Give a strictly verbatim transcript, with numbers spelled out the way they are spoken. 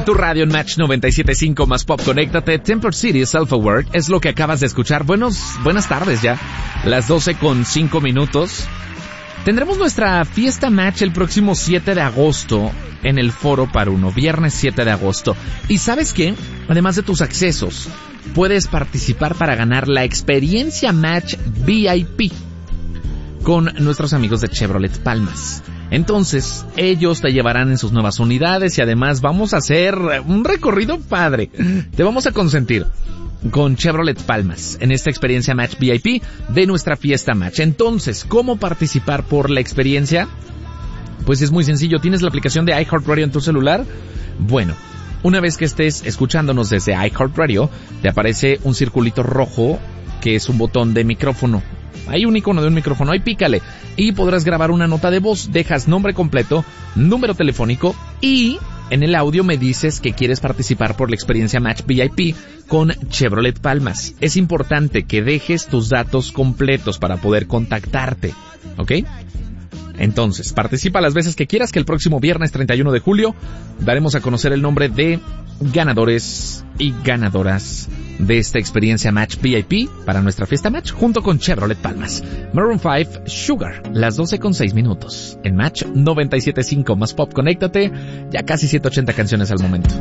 en tu radio en Match noventa y siete punto cinco más Pop. Conéctate. Temper City Self-Aware es lo que acabas de escuchar. Buenos, buenas tardes ya. Las doce con cinco minutos. Tendremos nuestra fiesta Match el próximo siete de agosto en el Foro Paruno. Viernes siete de agosto. ¿Y sabes qué? Además de tus accesos, puedes participar para ganar la experiencia Match V I P con nuestros amigos de Chevrolet Palmas. Entonces, ellos te llevarán en sus nuevas unidades y además vamos a hacer un recorrido padre. Te vamos a consentir con Chevrolet Palmas en esta experiencia Match V I P de nuestra fiesta Match. Entonces, ¿cómo participar por la experiencia? Pues es muy sencillo. ¿Tienes la aplicación de iHeartRadio en tu celular? Bueno, una vez que estés escuchándonos desde iHeartRadio, te aparece un circulito rojo que es un botón de micrófono. Hay un icono de un micrófono, ahí pícale y podrás grabar una nota de voz. Dejas nombre completo, número telefónico y en el audio me dices que quieres participar por la experiencia Match V I P con Chevrolet Palmas. Es importante que dejes tus datos completos para poder contactarte, ¿ok? Entonces, participa las veces que quieras, que el próximo viernes treinta y uno de julio daremos a conocer el nombre de ganadores y ganadoras de esta experiencia Match V I P para nuestra fiesta Match junto con Chevrolet Palmas. Maroon cinco, Sugar, las doce con seis minutos. En Match noventa y siete punto cinco más Pop. Conéctate, ya casi ciento ochenta canciones al momento.